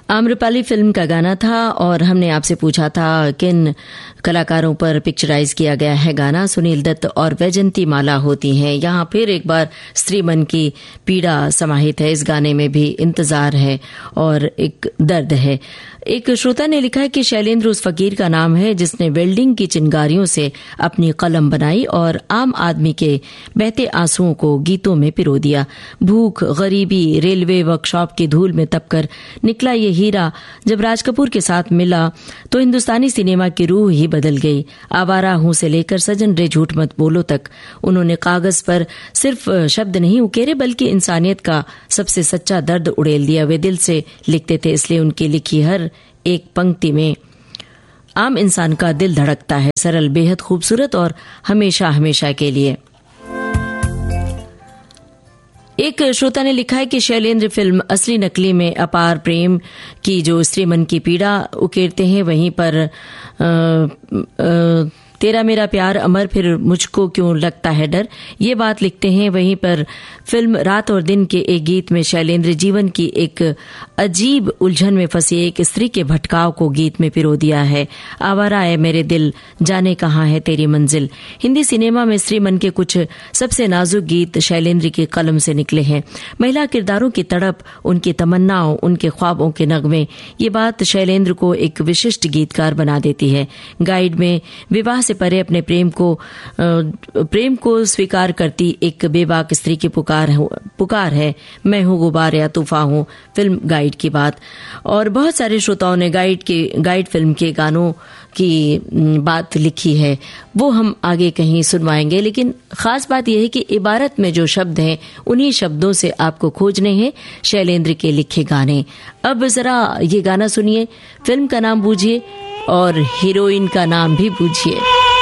Amrapali film का गाना था और हमने आपसे पूछा था किन कलाकारों पर पिक्चराइज किया गया है गाना। सुनील दत्त और वैजंती माला होती हैं। यहाँ फिर एक बार स्त्री मन की पीड़ा समाहित है। इस गाने में भी इंतजार है और एक दर्द है। एक श्रोता ने लिखा है कि शैलेंद्र उस फकीर का नाम है जिसने वेल्डिंग की चिंगारियों से अपनी कलम बनाई और आम आदमी के बहते आंसुओं को गीतों में पिरो दिया। भूख, गरीबी, रेलवे वर्कशॉप की धूल में तपकर निकला ये हीरा जब राज कपूर के साथ मिला तो हिंदुस्तानी सिनेमा की रूह ही बदल गई। आवारा हूं से लेकर सजन रे झूठ मत बोलो तक उन्होंने कागज पर सिर्फ शब्द नहीं उकेरे बल्कि इंसानियत का सबसे सच्चा दर्द उड़ेल दिया। वे दिल से लिखते थे, इसलिए उनकी लिखी हर एक पंक्ति में आम इंसान का दिल धड़कता है। सरल, बेहद खूबसूरत और हमेशा हमेशा के लिए। एक श्रोता ने लिखा है कि शैलेंद्र फिल्म असली नकली में अपार प्रेम की जो स्त्री मन की पीड़ा उकेरते हैं, वहीं पर तेरा मेरा प्यार अमर फिर मुझको क्यों लगता है डर, ये बात लिखते हैं। वहीं पर फिल्म रात और दिन के एक गीत में शैलेंद्र जीवन की एक अजीब उलझन में फंसी एक स्त्री के भटकाव को गीत में पिरो दिया है। आवारा है मेरे दिल, जाने कहाँ है तेरी मंजिल। हिंदी सिनेमा में स्त्री मन के कुछ सबसे नाजुक गीत शैलेंद्र की कलम से निकले हैं। महिला किरदारों की तड़प, उनकी तमन्नाओं, उनके ख्वाबों के नगमे, ये बात शैलेंद्र को एक विशिष्ट गीतकार बना देती है। गाइड में विवाह से परे अपने प्रेम को स्वीकार करती एक बेबाक स्त्री की पुकार है। मैं हूँ गुबार या तूफान हूँ, फिल्म गाइड की बात। और बहुत सारे श्रोताओं ने गाइड फिल्म के गानों की बात लिखी है, वो हम आगे कहीं सुनवाएंगे। लेकिन खास बात यह है कि इबारत में जो शब्द हैं उन्हीं शब्दों से आपको खोजने हैं शैलेंद्र के लिखे गाने। अब जरा ये गाना सुनिए, फिल्म का नाम बूझिए और हीरोइन का नाम भी बूझिए।